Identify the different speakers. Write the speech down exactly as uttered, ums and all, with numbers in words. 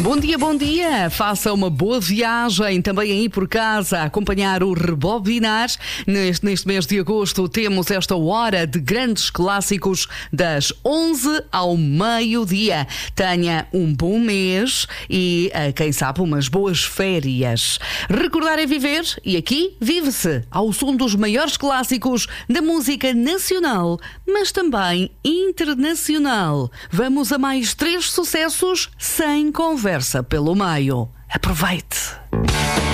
Speaker 1: Bom dia, bom dia. Faça uma boa viagem também aí por casa a acompanhar o Rebobinar. Neste, neste mês de agosto temos esta hora de grandes clássicos das onze ao meio-dia. Tenha um bom mês e, quem sabe, umas boas férias. Recordar é viver e aqui vive-se ao som dos maiores clássicos da música nacional, mas também internacional. Vamos a mais três sucessos sem conversa pelo meio. Aproveite!